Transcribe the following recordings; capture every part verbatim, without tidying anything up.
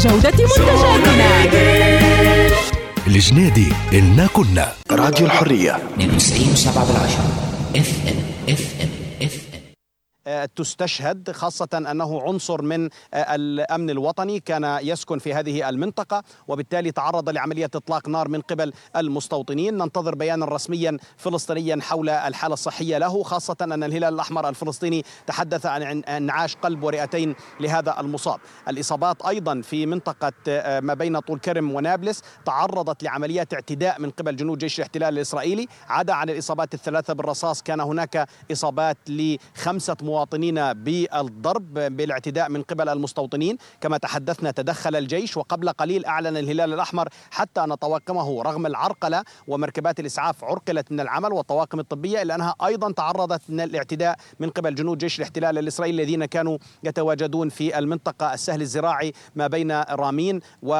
جودة منتجاتنا. الجنيدي إلنا كنا راديو الحرية اثنين وتسعين وسبعة بالعشرة اف ام اف ام اف ام. تستشهد خاصة أنه عنصر من الأمن الوطني كان يسكن في هذه المنطقة، وبالتالي تعرض لعملية إطلاق نار من قبل المستوطنين. ننتظر بيانا رسميا فلسطينيا حول الحالة الصحية له، خاصة أن الهلال الأحمر الفلسطيني تحدث عن انعاش قلب ورئتين لهذا المصاب. الإصابات أيضا في منطقة ما بين طول كرم ونابلس تعرضت لعمليات اعتداء من قبل جنود جيش الاحتلال الإسرائيلي. عدا عن الإصابات الثلاثة بالرصاص كان هناك إصابات لخمسة مواطنين بالضرب بالاعتداء من قبل المستوطنين. كما تحدثنا تدخل الجيش، وقبل قليل أعلن الهلال الأحمر حتى أن طواقمه رغم العرقلة ومركبات الإسعاف عرقلت من العمل والطواقم الطبية، إلا أنها أيضا تعرضت من الاعتداء من قبل جنود جيش الاحتلال الإسرائيلي الذين كانوا يتواجدون في المنطقة السهل الزراعي ما بين رامين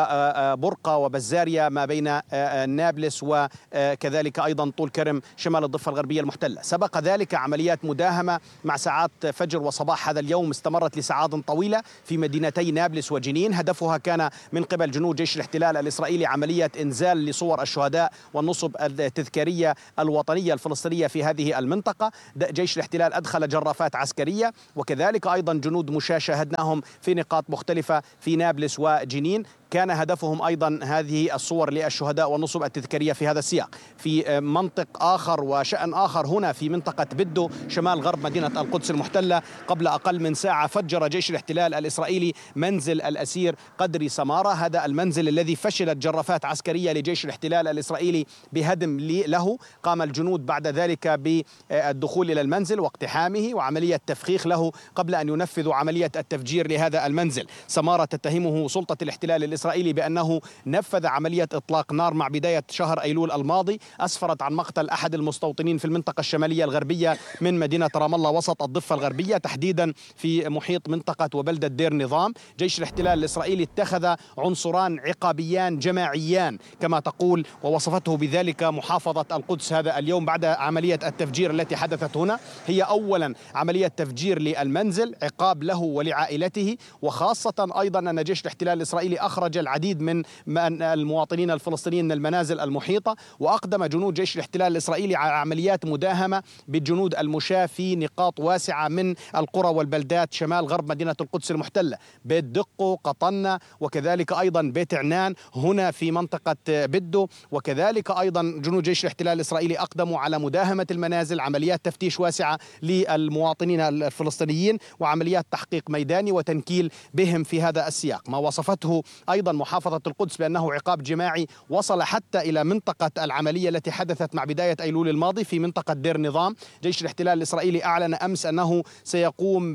وبرقة وبزاريا ما بين نابلس وكذلك أيضا طول كرم شمال الضفة الغربية المحتلة. سبق ذلك عمليات مداهمة مع ساعات فجر وصباح هذا اليوم استمرت لساعات طويلة في مدينتي نابلس وجنين. هدفها كان من قبل جنود جيش الاحتلال الإسرائيلي عملية إنزال لصور الشهداء والنصب التذكارية الوطنية الفلسطينية في هذه المنطقة. جيش الاحتلال أدخل جرافات عسكرية، وكذلك أيضا جنود مشاة شاهدناهم في نقاط مختلفة في نابلس وجنين. كان هدفهم أيضا هذه الصور للشهداء والنصب التذكارية في هذا السياق. في منطق آخر وشأن آخر هنا في منطقة بدو شمال غرب مدينة القدس المحتلة، قبل أقل من ساعة فجر جيش الاحتلال الإسرائيلي منزل الأسير قدري سمارة. هذا المنزل الذي فشلت جرافات عسكرية لجيش الاحتلال الإسرائيلي بهدم له. قام الجنود بعد ذلك بالدخول إلى المنزل واقتحامه وعملية تفخيخ له قبل أن ينفذوا عملية التفجير لهذا المنزل. سمارة تتهمه سلطة الاحتلال الإسرائيلي الإسرائيلي بأنه نفذ عملية إطلاق نار مع بداية شهر أيلول الماضي، أسفرت عن مقتل أحد المستوطنين في المنطقة الشمالية الغربية من مدينة رام الله وسط الضفة الغربية، تحديدا في محيط منطقة وبلدة دير نظام. جيش الاحتلال الإسرائيلي اتخذ عنصران عقابيان جماعيان كما تقول، ووصفته بذلك محافظة القدس هذا اليوم بعد عملية التفجير التي حدثت هنا. هي أولا عملية تفجير للمنزل، عقاب له ولعائلته، وخاصة أيضا أن جيش الاحتلال الإسرائيلي أخرج العديد من المواطنين الفلسطينيين من المنازل المحيطة. وأقدم جنود جيش الاحتلال الإسرائيلي على عمليات مداهمة بالجنود المشاة في نقاط واسعة من القرى والبلدات شمال غرب مدينة القدس المحتلة، بيت دقو، قطنة، وكذلك أيضا بيت عنان هنا في منطقة بدو. وكذلك أيضا جنود جيش الاحتلال الإسرائيلي أقدموا على مداهمة المنازل، عمليات تفتيش واسعة للمواطنين الفلسطينيين وعمليات تحقيق ميداني وتنكيل بهم في هذا السياق. ما وصفته أيضا محافظة القدس بأنه عقاب جماعي وصل حتى إلى منطقة العملية التي حدثت مع بداية أيلول الماضي في منطقة دير نظام. جيش الاحتلال الإسرائيلي أعلن أمس أنه سيقوم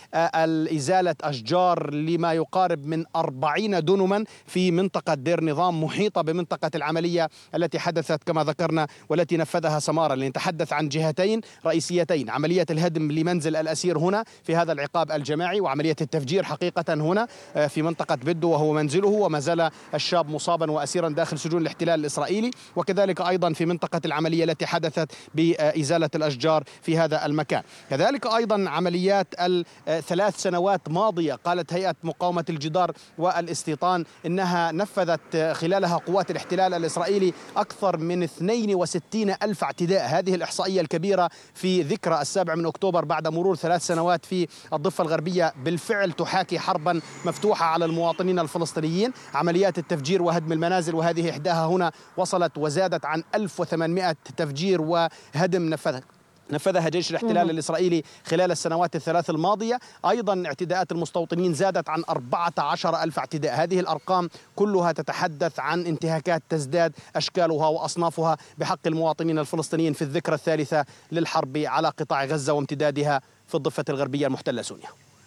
بإزالة أشجار لما يقارب من أربعين دنما في منطقة دير نظام محيطة بمنطقة العملية التي حدثت كما ذكرنا والتي نفذها سمارة. لنتحدث عن جهتين رئيسيتين: عملية الهدم لمنزل الأسير هنا في هذا العقاب الجماعي، وعملية التفجير حقيقة هنا في منطقة بدو وهو منزله، وما زال الشاب مصابا وأسيرا داخل سجون الاحتلال الإسرائيلي. وكذلك أيضا في منطقة العملية التي حدثت بإزالة الأشجار في هذا المكان. كذلك أيضا عمليات الثلاث سنوات ماضية قالت هيئة مقاومة الجدار والاستيطان إنها نفذت خلالها قوات الاحتلال الإسرائيلي أكثر من اثنين وستين ألف اعتداء. هذه الإحصائية الكبيرة في ذكرى السابع من أكتوبر بعد مرور ثلاث سنوات في الضفة الغربية بالفعل تحاكي حربا مفتوحة على المواطنين الفلسطينيين. عمليات التفجير وهدم المنازل وهذه إحداها هنا وصلت وزادت عن ألف وثمانمائة تفجير وهدم نفذها نفذها جيش الاحتلال الإسرائيلي خلال السنوات الثلاث الماضية. أيضا اعتداءات المستوطنين زادت عن أربعة عشر ألف اعتداء. هذه الأرقام كلها تتحدث عن انتهاكات تزداد أشكالها وأصنافها بحق المواطنين الفلسطينيين في الذكرى الثالثة للحرب على قطاع غزة وامتدادها في الضفة الغربية المحتلة. سونيا،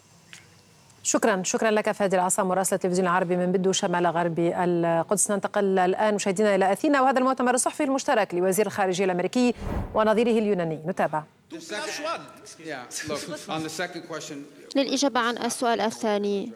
شكرا شكرا لك فادي العصام مراسل التلفزيون العربي من بدو شمال غرب القدس. ننتقل الآن مشاهدينا إلى أثينا وهذا المؤتمر الصحفي المشترك لوزير الخارجية الأمريكي ونظيره اليوناني، نتابع. للإجابة عن السؤال الثاني،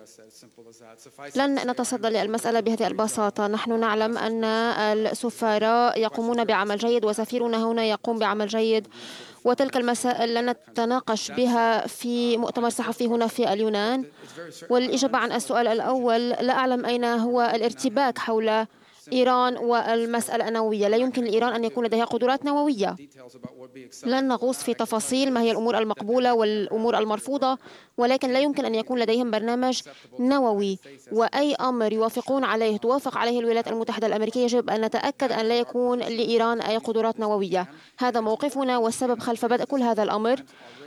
لن نتصدى للمسألة بهذه البساطة. نحن نعلم أن السفراء يقومون بعمل جيد وسفيرنا هنا يقوم بعمل جيد، وتلك المسائل لن نتناقش بها في مؤتمر صحفي هنا في اليونان. والإجابة عن السؤال الأول، لا أعلم أين هو الارتباك حول إيران والمسألة النووية. لا يمكن لإيران أن يكون لديها قدرات نووية. لن نغوص في تفاصيل ما هي الأمور المقبولة والأمور المرفوضة، ولكن لا يمكن أن يكون لديهم برنامج نووي، وأي أمر يوافقون عليه توافق عليه الولايات المتحدة الأمريكية يجب أن نتأكد أن لا يكون لإيران أي قدرات نووية. هذا موقفنا والسبب خلف بدء كل هذا الأمر،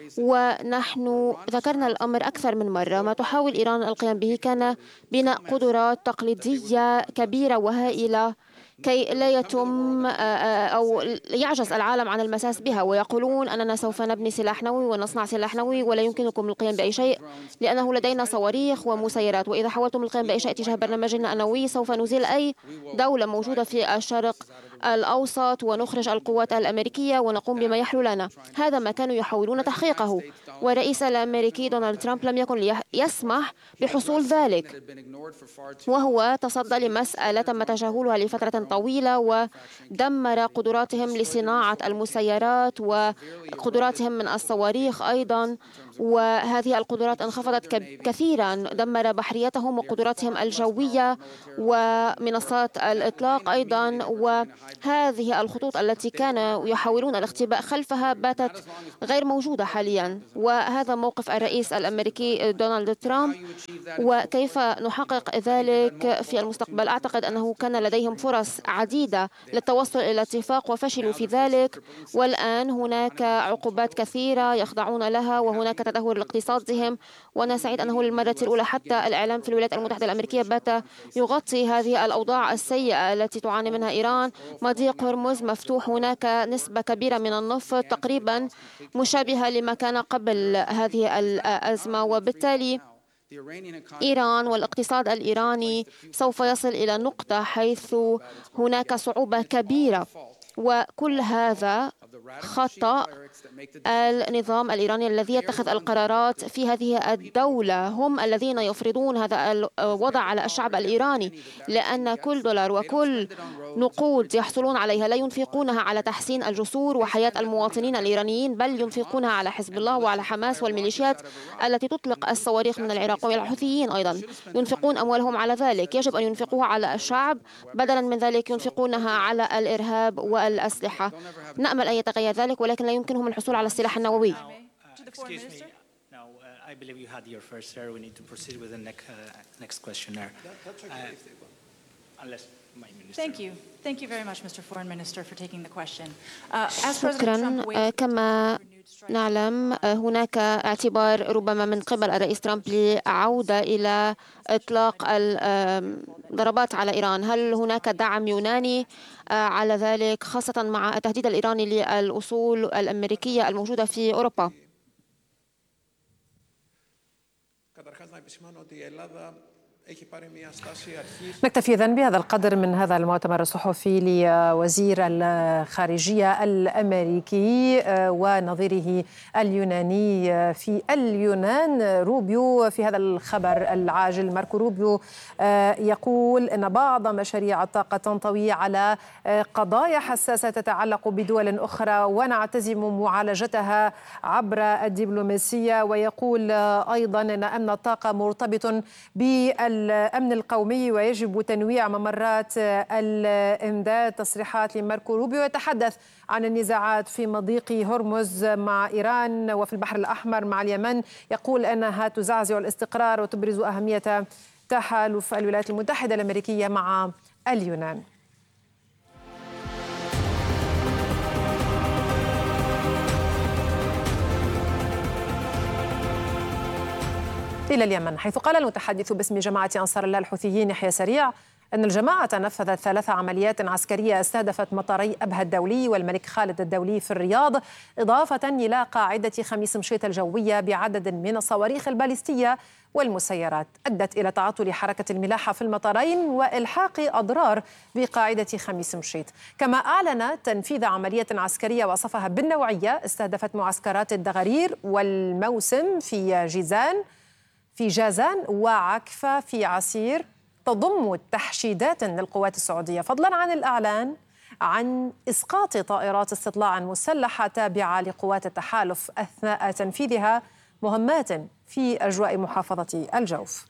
ونحن ذكرنا الأمر أكثر من مرة. ما تحاول إيران القيام به كان بناء قدرات تقليدية كبيرة وهائلة كي لا يتم أو يعجز العالم عن المساس بها، ويقولون أننا سوف نبني سلاح نووي ونصنع سلاح نووي ولا يمكنكم القيام بأي شيء لأنه لدينا صواريخ ومسيرات، وإذا حاولتم القيام بأي شيء تجاه برنامجنا النووي سوف نزيل أي دولة موجودة في الشرق الأوسط ونخرج القوات الأمريكية ونقوم بما يحلو لنا. هذا ما كانوا يحاولون تحقيقه، والرئيس الأمريكي دونالد ترامب لم يكن يسمح بحصول ذلك، وهو تصدى لمسألة تم تجاهلها لفترة طويلة ودمر قدراتهم لصناعة المسيرات وقدراتهم من الصواريخ أيضا، وهذه القدرات انخفضت كثيرا، دمر بحريتهم وقدراتهم الجوية ومنصات الإطلاق أيضا، وهذه الخطوط التي كانوا يحاولون الاختباء خلفها باتت غير موجودة حاليا. وهذا موقف الرئيس الأمريكي دونالد ترامب، وكيف نحقق ذلك في المستقبل؟ أعتقد أنه كان لديهم فرص عديدة للتوصل إلى اتفاق وفشلوا في ذلك، والآن هناك عقوبات كثيرة يخضعون لها وهناك تدهور لاقتصادهم. وأنا سعيد أنه للمرة الأولى حتى الإعلام في الولايات المتحدة الأمريكية بات يغطي هذه الأوضاع السيئة التي تعاني منها إيران. مضيق هرمز مفتوح، هناك نسبة كبيرة من النفط تقريبا مشابهة لما كان قبل هذه الأزمة، وبالتالي إيران والاقتصاد الإيراني سوف يصل إلى نقطة حيث هناك صعوبة كبيرة، وكل هذا خطأ النظام الإيراني الذي يتخذ القرارات في هذه الدولة. هم الذين يفرضون هذا الوضع على الشعب الإيراني، لأن كل دولار وكل نقود يحصلون عليها لا ينفقونها على تحسين الجسور وحياة المواطنين الإيرانيين، بل ينفقونها على حزب الله وعلى حماس والميليشيات التي تطلق الصواريخ من العراق، والحوثيين أيضا ينفقون أموالهم على ذلك. يجب أن ينفقوها على الشعب، بدلا من ذلك ينفقونها على الإرهاب والأسلحة. نأمل أن يتغير ذلك، ولكن لا يمكنهم الحصول على السلاح النووي. I believe you had your first share. We need to proceed with the next, uh, next questioner. Uh, unless my minister. Thank you. Thank you very much, Mister Foreign Minister, for taking the question. Uh, as شكرا. كما نعلم هناك اعتبار ربما من قبل الرئيس ترامب لعودة إلى إطلاق الضربات على إيران. هل هناك دعم يوناني على ذلك، خاصة مع التهديد الإيراني للأصول الأمريكية الموجودة في أوروبا؟ نكتفي إذن بهذا القدر من هذا المؤتمر الصحفي لوزير الخارجية الأمريكي ونظيره اليوناني في اليونان روبيو. في هذا الخبر العاجل ماركو روبيو يقول أن بعض مشاريع الطاقة تنطوي على قضايا حساسة تتعلق بدول أخرى ونعتزم معالجتها عبر الدبلوماسية، ويقول أيضا أن أمن الطاقة مرتبط بال الأمن القومي ويجب تنويع ممرات الإمداد. تصريحات لماركو روبيو يتحدث عن النزاعات في مضيق هرمز مع إيران وفي البحر الأحمر مع اليمن، يقول أنها تزعزع الاستقرار وتبرز أهمية تحالف الولايات المتحدة الأمريكية مع اليونان. إلى اليمن، حيث قال المتحدث باسم جماعة أنصار الله الحوثيين يحيى سريع أن الجماعة نفذت ثلاث عمليات عسكرية استهدفت مطاري أبها الدولي والملك خالد الدولي في الرياض، إضافة إلى قاعدة خميس مشيط الجوية بعدد من الصواريخ الباليستية والمسيرات، أدت إلى تعطل حركة الملاحة في المطارين وإلحاق أضرار بقاعدة خميس مشيط. كما أعلن تنفيذ عملية عسكرية وصفها بالنوعية استهدفت معسكرات الدغرير والموسم في جيزان في جازان وعكفة في عسير، تضم تحشيدات للقوات السعودية، فضلا عن الإعلان عن إسقاط طائرات استطلاع مسلحة تابعة لقوات التحالف أثناء تنفيذها مهمات في أجواء محافظة الجوف.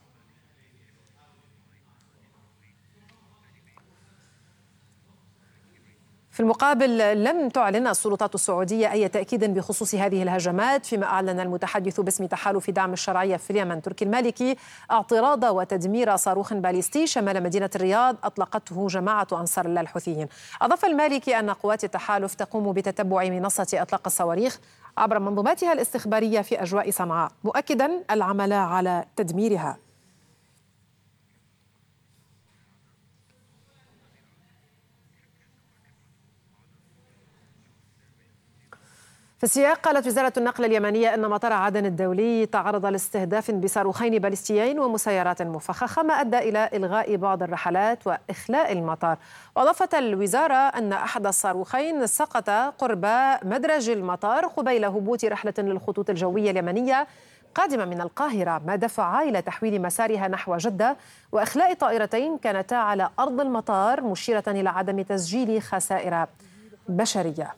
في المقابل لم تعلن السلطات السعودية أي تأكيد بخصوص هذه الهجمات، فيما أعلن المتحدث باسم تحالف دعم الشرعية في اليمن تركي المالكي اعتراض وتدمير صاروخ باليستي شمال مدينة الرياض أطلقته جماعة أنصار الله الحوثيين. أضاف المالكي أن قوات التحالف تقوم بتتبع منصة إطلاق الصواريخ عبر منظوماتها الاستخبارية في أجواء صنعاء، مؤكدا العمل على تدميرها. في السياق قالت وزارة النقل اليمنية أن مطار عدن الدولي تعرض لاستهداف بصاروخين باليستيين ومسيرات مفخخة، ما أدى إلى إلغاء بعض الرحلات وإخلاء المطار. وأضافت الوزارة أن أحد الصاروخين سقط قرب مدرج المطار قبيل هبوط رحلة للخطوط الجوية اليمنية قادمة من القاهرة، ما دفع إلى تحويل مسارها نحو جدة وإخلاء طائرتين كانتا على أرض المطار، مشيرة إلى عدم تسجيل خسائر بشرية.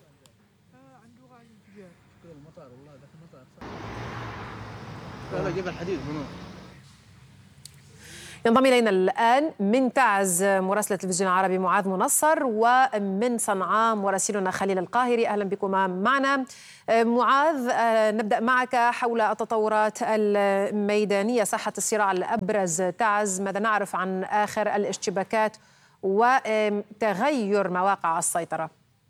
ينضم إلينا الآن من تعز مراسل التلفزيون العربي معاذ منصر، ومن صنعاء مراسلنا خليل القاهري. أهلا بكما معنا. معاذ، نبدأ معك حول التطورات الميدانية، ساحة الصراع الأبرز تعز، ماذا نعرف عن آخر الاشتباكات وتغير مواقع السيطرة؟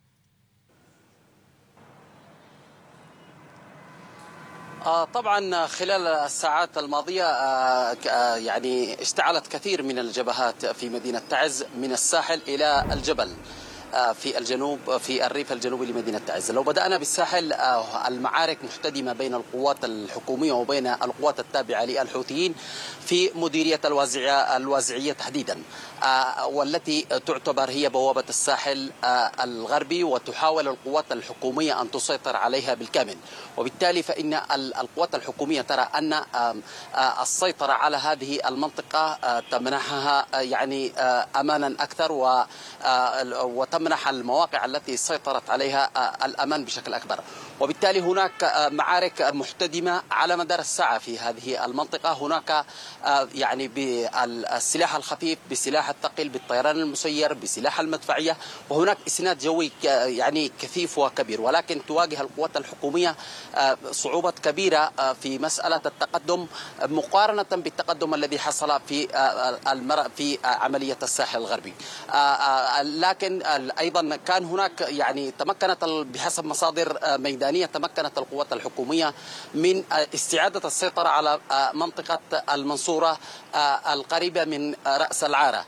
طبعا خلال الساعات الماضية يعني اشتعلت كثير من الجبهات في مدينة تعز من الساحل إلى الجبل في الجنوب في الريف الجنوبي لمدينة تعز. لو بدأنا بالساحل، المعارك محتدمة بين القوات الحكومية وبين القوات التابعة للحوثيين في مديرية الوازعية الوازعية تحديدا، والتي تعتبر هي بوابة الساحل الغربي، وتحاول القوات الحكومية أن تسيطر عليها بالكامل. وبالتالي فإن القوات الحكومية ترى أن السيطرة على هذه المنطقة تمنحها يعني أمانا أكثر، وتمنح المواقع التي سيطرت عليها الأمان بشكل أكبر. وبالتالي هناك معارك محتدمة على مدار الساعة في هذه المنطقة. هناك يعني بالسلاح الخفيف، بالسلاح الثقيل، بالطيران المسير، بسلاح المدفعية، وهناك إسناد جوي يعني كثيف وكبير. ولكن تواجه القوات الحكومية صعوبة كبيرة في مسألة التقدم مقارنة بالتقدم الذي حصل في في عملية الساحل الغربي. لكن أيضا كان هناك يعني تمكنت بحسب مصادر ميدانية تمكنت القوات الحكومية من استعادة السيطرة على منطقة المنصورة القريبة من رأس العارة.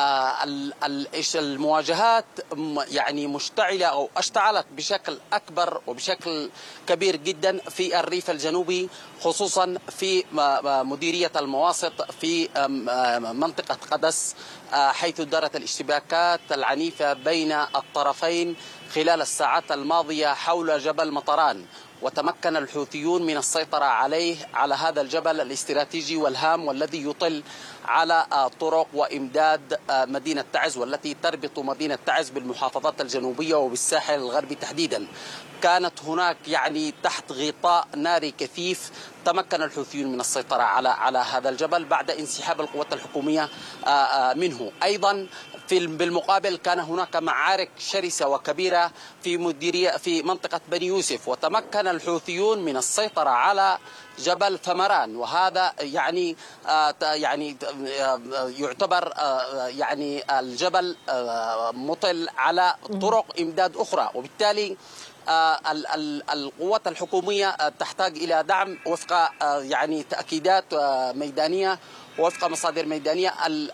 المواجهات يعني مشتعلة أو اشتعلت بشكل أكبر وبشكل كبير جدا في الريف الجنوبي، خصوصا في مديرية المواسط في منطقة قدس، حيث دارت الاشتباكات العنيفة بين الطرفين خلال الساعات الماضية حول جبل مطران. وتمكن الحوثيون من السيطرة عليه على هذا الجبل الاستراتيجي والهام، والذي يطل على طرق وإمداد مدينة تعز، والتي تربط مدينة تعز بالمحافظات الجنوبية وبالساحل الغربي تحديدا. كانت هناك يعني تحت غطاء ناري كثيف تمكن الحوثيون من السيطرة على على هذا الجبل بعد انسحاب القوات الحكومية منه. أيضا في بالمقابل كان هناك معارك شرسة وكبيرة في مديرية في منطقة بني يوسف، وتمكن الحوثيون من السيطرة على جبل ثمران، وهذا يعني يعني يعتبر يعني الجبل مطل على طرق إمداد أخرى. وبالتالي القوات الحكومية تحتاج إلى دعم وفق يعني تأكيدات ميدانية ووفق مصادر ميدانية.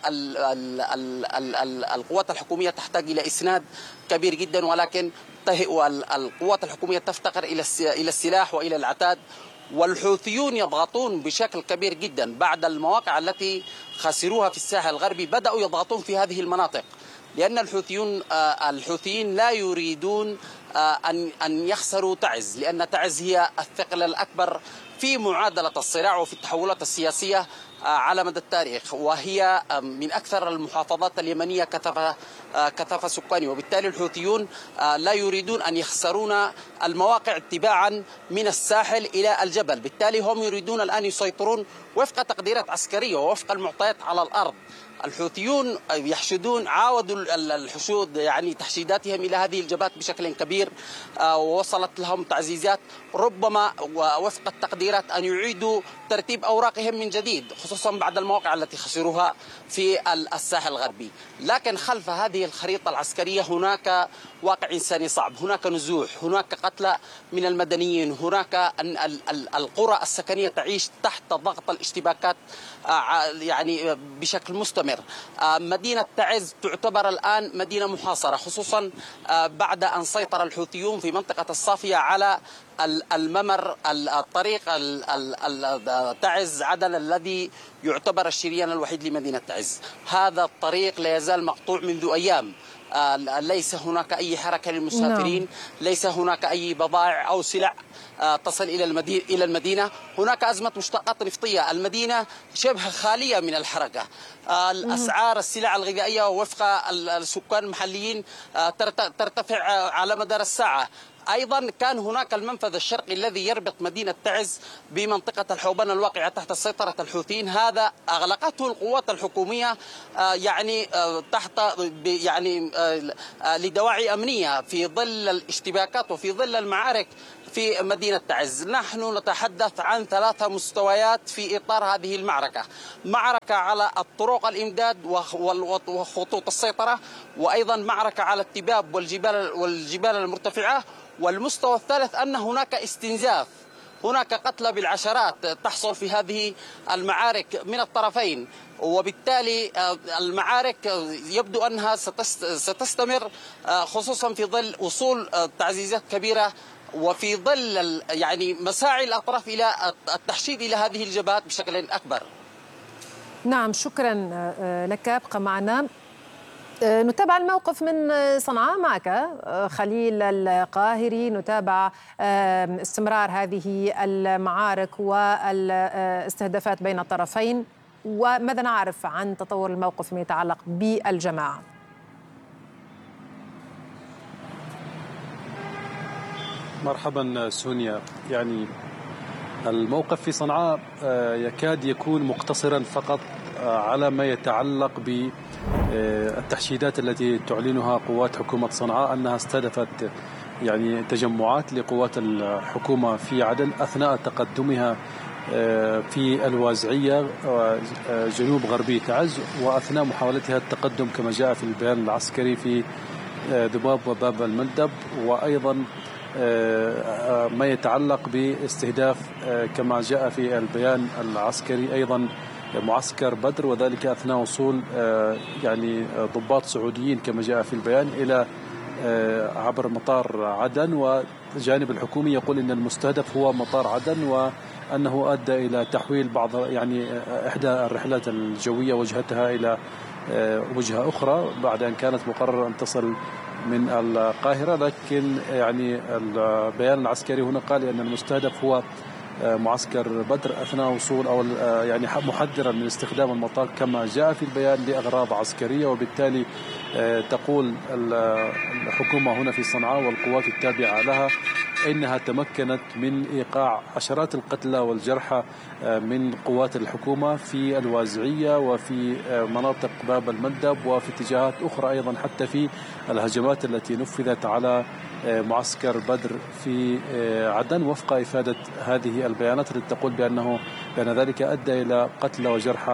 القوات الحكومية تحتاج إلى إسناد كبير جدا، ولكن القوات الحكومية تفتقر إلى السلاح وإلى العتاد، والحوثيون يضغطون بشكل كبير جدا بعد المواقع التي خسروها في الساحل الغربي. بدأوا يضغطون في هذه المناطق لأن الحوثيون الحوثيين لا يريدون أن أن يخسروا تعز، لأن تعز هي الثقل الأكبر في معادلة الصراع وفي التحولات السياسية على مدى التاريخ، وهي من أكثر المحافظات اليمنية كثافة كثافة سكانية، وبالتالي الحوثيون لا يريدون أن يخسرون المواقع اتباعا من الساحل إلى الجبل. بالتالي هم يريدون الآن يسيطرون وفق تقديرات عسكرية ووفق المعطيات على الأرض. الحوثيون يحشدون عاودوا الحشود يعني تحشيداتهم إلى هذه الجبهات بشكل كبير، ووصلت لهم تعزيزات ربما وفق التقديرات أن يعيدوا ترتيب أوراقهم من جديد، خصوصا بعد المواقع التي خسروها في الساحل الغربي. لكن خلف هذه الخريطة العسكرية هناك واقع إنساني صعب، هناك نزوح، هناك قتلى من المدنيين، هناك القرى السكنية تعيش تحت ضغط الاشتباكات يعني بشكل مستمر. مدينة تعز تعتبر الآن مدينة محاصرة، خصوصا بعد أن سيطر الحوثيون في منطقة الصافية على الممر الطريق تعز عدن الذي يعتبر الشريان الوحيد لمدينة تعز. هذا الطريق لا يزال مقطوع منذ أيام، ليس هناك أي حركة للمسافرين، no. ليس هناك أي بضائع أو سلع تصل إلى المدينة إلى المدينة. هناك أزمة مشتقات نفطية، المدينة شبه خالية من الحركة. الأسعار السلع الغذائية وفق السكان المحليين ترتفع على مدار الساعة. أيضا كان هناك المنفذ الشرقي الذي يربط مدينة تعز بمنطقة الحوبان الواقعة تحت سيطرة الحوثيين، هذا أغلقته القوات الحكومية يعني تحت يعني لدواعي أمنية في ظل الاشتباكات وفي ظل المعارك في مدينة تعز. نحن نتحدث عن ثلاثة مستويات في إطار هذه المعركة: معركة على الطرق الإمداد وخطوط السيطرة، وأيضا معركة على التباب والجبال والجبال المرتفعة، والمستوى الثالث أن هناك استنزاف، هناك قتلى بالعشرات تحصل في هذه المعارك من الطرفين، وبالتالي المعارك يبدو أنها ستستمر خصوصا في ظل وصول تعزيزات كبيرة وفي ظل يعني مساعي الأطراف إلى التحشيد إلى هذه الجبهات بشكل أكبر. نعم، شكرا لك، ابقى معنا. نتابع الموقف من صنعاء معك خليل القاهري، نتابع استمرار هذه المعارك والاستهدافات بين الطرفين، وماذا نعرف عن تطور الموقف فيما يتعلق بالجماعة؟ مرحبا سونيا. يعني الموقف في صنعاء يكاد يكون مقتصرا فقط على ما يتعلق بالتحشيدات التي تعلنها قوات حكومة صنعاء أنها استهدفت يعني تجمعات لقوات الحكومة في عدن أثناء تقدمها في الوازعية جنوب غربي تعز، وأثناء محاولتها التقدم كما جاء في البيان العسكري في ذباب وباب المندب، وأيضا ما يتعلق باستهداف كما جاء في البيان العسكري أيضا معسكر بدر، وذلك أثناء وصول يعني ضباط سعوديين كما جاء في البيان إلى عبر مطار عدن. والجانب الحكومي يقول أن المستهدف هو مطار عدن، وأنه أدى إلى تحويل بعض يعني إحدى الرحلات الجوية وجهتها إلى وجهة أخرى بعد أن كانت مقررة أن تصل من القاهرة. لكن يعني البيان العسكري هنا قال أن المستهدف هو معسكر بدر أثناء وصول أو يعني محذرا من استخدام المطار كما جاء في البيان لأغراض عسكرية. وبالتالي تقول الحكومة هنا في صنعاء والقوات التابعة لها إنها تمكنت من إيقاع عشرات القتلى والجرحى من قوات الحكومة في الوازعية وفي مناطق باب المندب وفي اتجاهات أخرى أيضا، حتى في الهجمات التي نفذت على معسكر بدر في عدن، وفق إفادة هذه البيانات التي تقول بأنه بأن ذلك أدى إلى قتلى وجرحى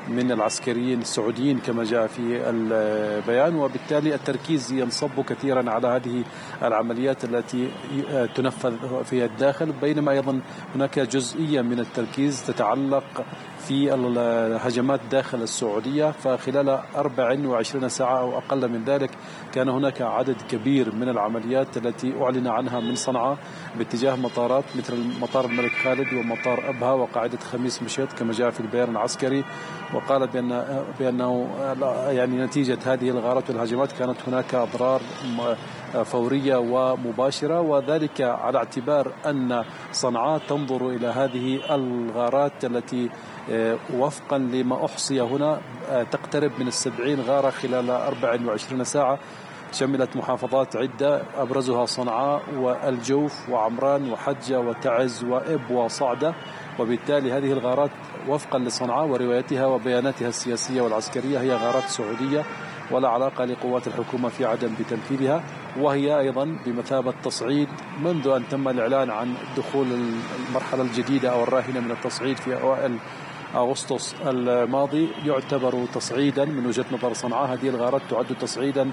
من العسكريين السعوديين كما جاء في البيان، وبالتالي التركيز ينصب كثيرا على هذه العمليات التي تنفذ في الداخل، بينما أيضا هناك جزئية من التركيز تتعلق في الهجمات داخل السعودية. فخلال أربع وعشرين ساعة أو أقل من ذلك كان هناك عدد كبير من العمليات التي أعلن عنها من صنعاء باتجاه مطارات مثل مطار الملك خالد ومطار أبها وقاعدة خميس مشيط كما جاء في البيان العسكري. وقال بأن بأنه يعني نتيجة هذه الغارات والهجمات كانت هناك أضرار فورية ومباشرة، وذلك على اعتبار أن صنعاء تنظر إلى هذه الغارات التي وفقا لما أحصي هنا تقترب من السبعين غارة خلال أربع وعشرين ساعة، شملت محافظات عدة أبرزها صنعاء والجوف وعمران وحجة وتعز وإب وصعدة. وبالتالي هذه الغارات وفقا لصنعاء وروايتها وبياناتها السياسية والعسكرية هي غارات سعودية ولا علاقة لقوات الحكومة في عدن بتنفيذها، وهي أيضا بمثابة تصعيد منذ أن تم الإعلان عن دخول المرحلة الجديدة أو الراهنة من التصعيد في أوائل أغسطس الماضي، يعتبر تصعيدا من وجهة نظر صنعاء. هذه الغارات تعد تصعيدا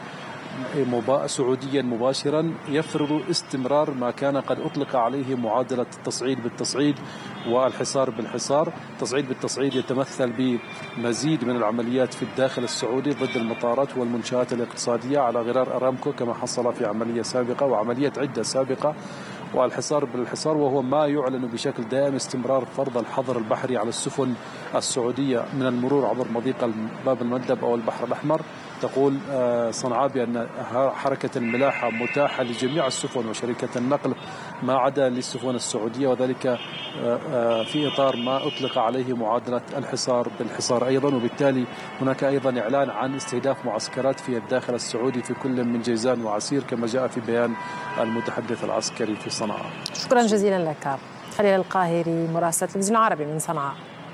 سعوديا مباشرا يفرض استمرار ما كان قد أطلق عليه معادلة التصعيد بالتصعيد والحصار بالحصار. التصعيد بالتصعيد يتمثل بمزيد من العمليات في الداخل السعودي ضد المطارات والمنشآت الاقتصادية على غرار أرامكو كما حصل في عملية سابقة وعملية عدة سابقة، والحصار بالحصار وهو ما يعلن بشكل دائم استمرار فرض الحظر البحري على السفن السعودية من المرور عبر مضيق باب المندب أو البحر الأحمر. تقول صنعاء بأن حركة الملاحة متاحة لجميع السفن وشركة النقل ما عدا للسفن السعودية، وذلك في إطار ما أطلق عليه معادلة الحصار بالحصار أيضا. وبالتالي هناك أيضا إعلان عن استهداف معسكرات في الداخل السعودي في كل من جيزان وعسير كما جاء في بيان المتحدث العسكري في صنعاء. شكرا جزيلا لك خليل القاهري مراسل التلفزيون العربي من صنعاء.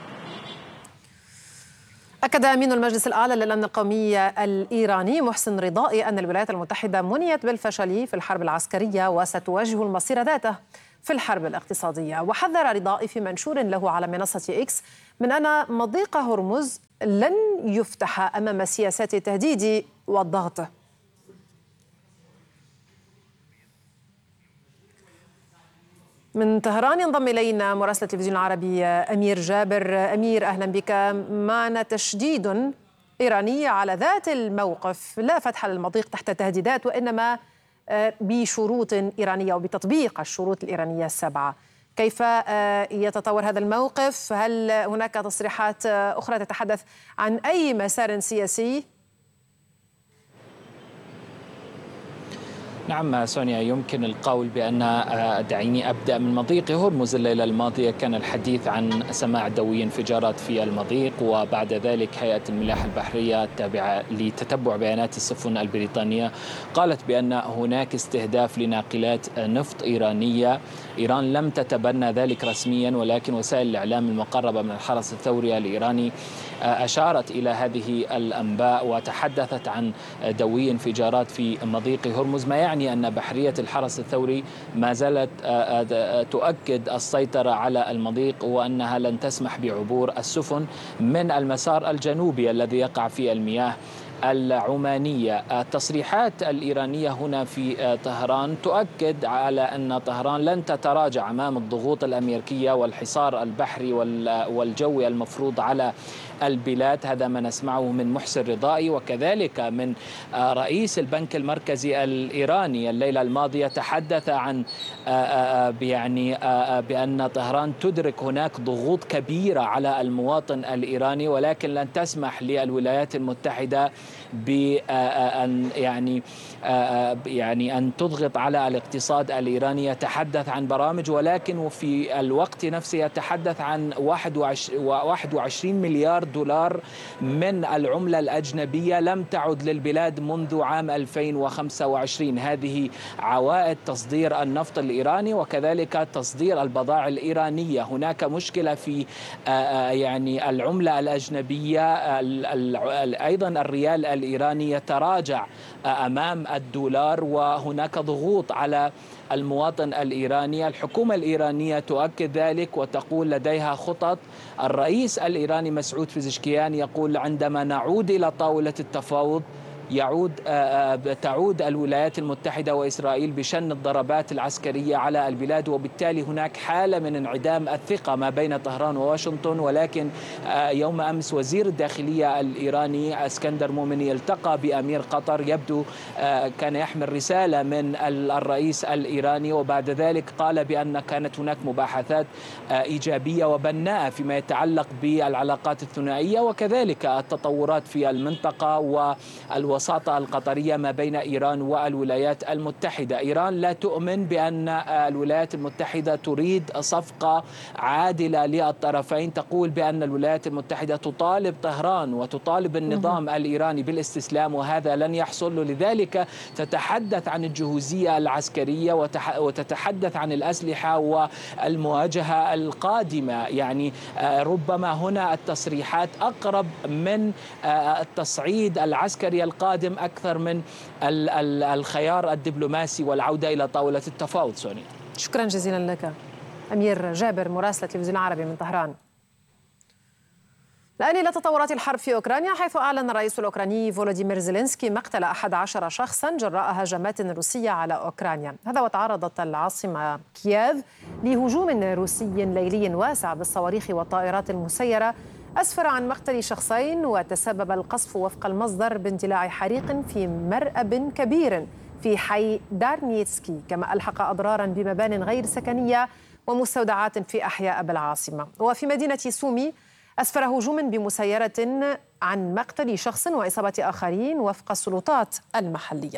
أكد أمين المجلس الأعلى للأمن القومي الإيراني محسن رضائي أن الولايات المتحدة منيت بالفشل في الحرب العسكرية وستواجه المصير ذاته في الحرب الاقتصادية. وحذر رضائي في منشور له على منصة إكس من أن مضيق هرمز لن يفتح أمام سياسات التهديد والضغط. من طهران ينضم إلينا مراسل التلفزيون العربي أمير جابر. أمير أهلا بك. معنا تشديد إيراني على ذات الموقف، لا فتح للمضيق تحت تهديدات وإنما بشروط إيرانية وبتطبيق الشروط الإيرانية السبعة. كيف يتطور هذا الموقف؟ هل هناك تصريحات أخرى تتحدث عن أي مسار سياسي؟ نعم سونيا، يمكن القول بأن دعيني أبدأ من مضيق هرمز. الليلة الماضية كان الحديث عن سماع دوي انفجارات في المضيق، وبعد ذلك هيئة الملاحة البحرية التابعة لتتبع بيانات السفن البريطانية قالت بأن هناك استهداف لناقلات نفط إيرانية. إيران لم تتبنى ذلك رسميا، ولكن وسائل الإعلام المقربة من الحرس الثوري الإيراني أشارت إلى هذه الأنباء وتحدثت عن دوي انفجارات في مضيق هرمز، ما يعني أن بحرية الحرس الثوري ما زالت تؤكد السيطرة على المضيق وأنها لن تسمح بعبور السفن من المسار الجنوبي الذي يقع في المياه العمانية. التصريحات الإيرانية هنا في طهران تؤكد على أن طهران لن تتراجع أمام الضغوط الأمريكية والحصار البحري والجوي المفروض على البلاد. هذا ما نسمعه من محسن رضائي، وكذلك من رئيس البنك المركزي الإيراني الليلة الماضية تحدث عن يعني بأن طهران تدرك هناك ضغوط كبيرة على المواطن الإيراني، ولكن لن تسمح للولايات المتحدة بأن يعني يعني أن تضغط على الاقتصاد الإيراني. يتحدث عن برامج، ولكن وفي الوقت نفسه يتحدث عن واحد وعشرين مليار دولار من العملة الأجنبية لم تعد للبلاد منذ عام ألفين وخمسة وعشرين. هذه عوائد تصدير النفط الإيراني وكذلك تصدير البضائع الإيرانية. هناك مشكلة في يعني العملة الأجنبية. أيضا الريال الريال الإيراني يتراجع أمام الدولار، وهناك ضغوط على المواطن الإيراني. الحكومة الإيرانية تؤكد ذلك وتقول لديها خطط. الرئيس الإيراني مسعود بيزشكيان يقول عندما نعود إلى طاولة التفاوض يعود تعود الولايات المتحدة وإسرائيل بشن الضربات العسكرية على البلاد، وبالتالي هناك حالة من انعدام الثقة ما بين طهران وواشنطن. ولكن يوم أمس وزير الداخلية الإيراني اسكندر مومني التقى بأمير قطر، يبدو كان يحمل رسالة من الرئيس الإيراني، وبعد ذلك قال بأن كانت هناك مباحثات إيجابية وبناءة فيما يتعلق بالعلاقات الثنائية وكذلك التطورات في المنطقة والولايات الوساطة القطرية ما بين إيران والولايات المتحدة. إيران لا تؤمن بأن الولايات المتحدة تريد صفقة عادلة للطرفين، تقول بأن الولايات المتحدة تطالب طهران وتطالب النظام الإيراني بالاستسلام، وهذا لن يحصل. لذلك تتحدث عن الجهوزية العسكرية وتتحدث عن الأسلحة والمواجهة القادمة. يعني ربما هنا التصريحات أقرب من التصعيد العسكري القادم أكثر من الخيار الدبلوماسي والعودة إلى طاولة التفاوض. سوني، شكرا جزيلا لك أمير جابر مراسل التلفزيون العربي من طهران. الآن إلى تطورات الحرب في أوكرانيا، حيث أعلن الرئيس الأوكراني فولوديمير زيلينسكي مقتل أحد عشر شخصا جراء هجمات روسية على أوكرانيا. هذا وتعرضت العاصمة كييف لهجوم روسي ليلي واسع بالصواريخ والطائرات المسيرة أسفر عن مقتل شخصين، وتسبب القصف وفق المصدر باندلاع حريق في مرأب كبير في حي دارنيتسكي، كما ألحق أضرارا بمبان غير سكنية ومستودعات في أحياء بالعاصمة. وفي مدينة سومي أسفر هجوم بمسيرة عن مقتل شخص وإصابة آخرين وفق السلطات المحلية.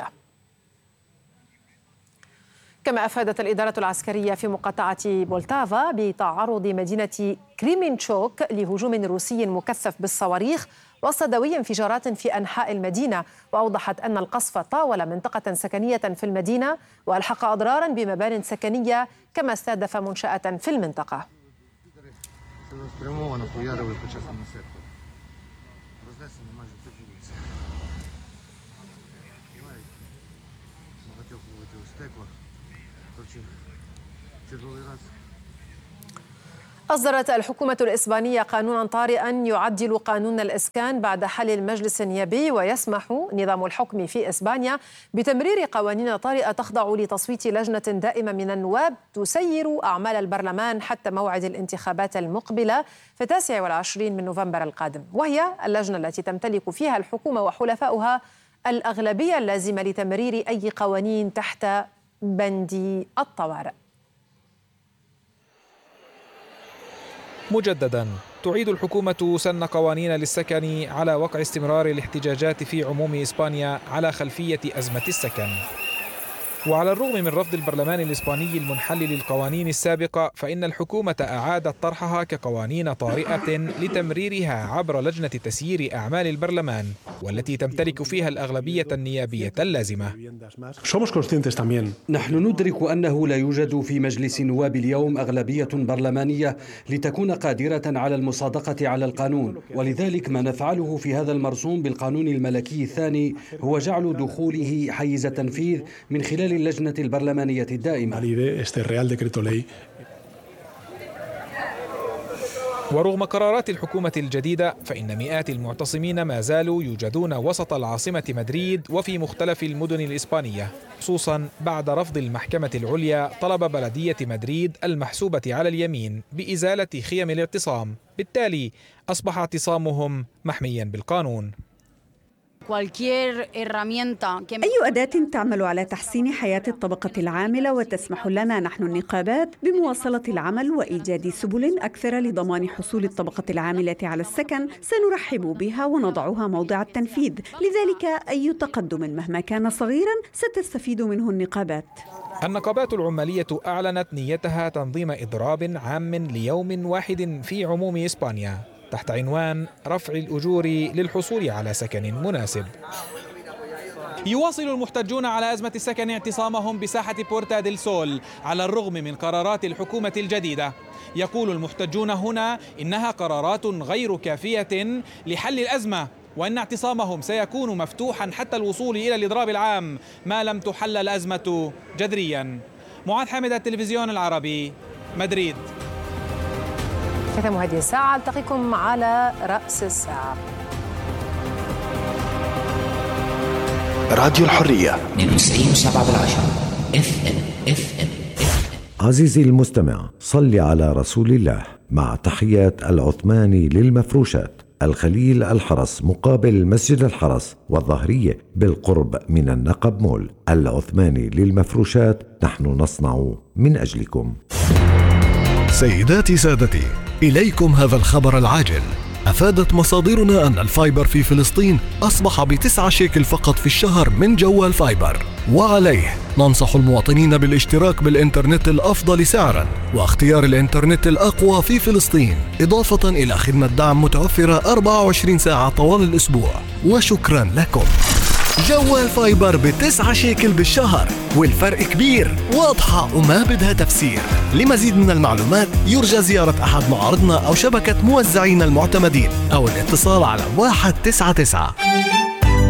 كما أفادت الإدارة العسكرية في مقاطعة بولتافا بتعرض مدينة كريمينشوك لهجوم روسي مكثف بالصواريخ وسط دوي انفجارات في أنحاء المدينة، وأوضحت أن القصف طاول منطقة سكنية في المدينة وألحق أضرارا بمبان سكنية، كما استهدف منشأة في المنطقة. أصدرت الحكومة الإسبانية قانونا طارئا يعدل قانون الإسكان بعد حل المجلس النيابي، ويسمح نظام الحكم في إسبانيا بتمرير قوانين طارئة تخضع لتصويت لجنة دائمة من النواب تسير أعمال البرلمان حتى موعد الانتخابات المقبلة في التاسع والعشرين من نوفمبر القادم، وهي اللجنة التي تمتلك فيها الحكومة وحلفاؤها الأغلبية اللازمة لتمرير أي قوانين تحت بند الطوارئ. مجددا تعيد الحكومة سن قوانين للسكن على وقع استمرار الاحتجاجات في عموم إسبانيا على خلفية أزمة السكن. وعلى الرغم من رفض البرلمان الإسباني المنحل للقوانين السابقة، فإن الحكومة أعادت طرحها كقوانين طارئة لتمريرها عبر لجنة تسيير أعمال البرلمان، والتي تمتلك فيها الأغلبية النيابية اللازمة. نحن ندرك أنه لا يوجد في مجلس النواب اليوم أغلبية برلمانية لتكون قادرة على المصادقة على القانون، ولذلك ما نفعله في هذا المرسوم بالقانون الملكي الثاني هو جعل دخوله حيز التنفيذ من خلال اللجنة البرلمانية الدائمة. ورغم قرارات الحكومة الجديدة، فإن مئات المعتصمين ما زالوا يوجدون وسط العاصمة مدريد وفي مختلف المدن الإسبانية، خصوصا بعد رفض المحكمة العليا طلب بلدية مدريد المحسوبة على اليمين بإزالة خيم الاعتصام. بالتالي أصبح اعتصامهم محميا بالقانون. أي أداة تعمل على تحسين حياة الطبقة العاملة وتسمح لنا نحن النقابات بمواصلة العمل وإيجاد سبل أكثر لضمان حصول الطبقة العاملة على السكن سنرحب بها ونضعها موضع التنفيذ، لذلك أي تقدم مهما كان صغيرا ستستفيد منه النقابات. النقابات العمالية أعلنت نيتها تنظيم إضراب عام ليوم واحد في عموم إسبانيا تحت عنوان رفع الأجور للحصول على سكن مناسب. يواصل المحتجون على أزمة السكن اعتصامهم بساحة بورتا ديل سول على الرغم من قرارات الحكومة الجديدة. يقول المحتجون هنا إنها قرارات غير كافية لحل الأزمة، وأن اعتصامهم سيكون مفتوحا حتى الوصول إلى الإضراب العام ما لم تحل الأزمة جذريا. معاذ حامد، التلفزيون العربي، مدريد. ختام هذه الساعة، ألتقيكم على رأس الساعة. راديو الحرية اثنين وتسعين وسبعة بالعشرة اف ام اف ام. عزيزي المستمع، صل على رسول الله. مع تحيات العثماني للمفروشات، الخليل الحرس مقابل مسجد الحرس والظهرية بالقرب من النقب مول. العثماني للمفروشات، نحن نصنع من أجلكم. سيداتي سادتي، إليكم هذا الخبر العاجل. أفادت مصادرنا أن الفايبر في فلسطين أصبح بتسعة شيكل فقط في الشهر من جوال فايبر، وعليه ننصح المواطنين بالاشتراك بالإنترنت الأفضل سعراً واختيار الإنترنت الأقوى في فلسطين، إضافة إلى خدمة دعم متوفرة أربعة وعشرين ساعة طوال الأسبوع. وشكراً لكم. جوال فايبر بتسعة شيكل بالشهر، والفرق كبير، واضحة وما بدها تفسير. لمزيد من المعلومات يرجى زيارة أحد معارضنا أو شبكة موزعين المعتمدين أو الاتصال على واحد تسعة تسعة.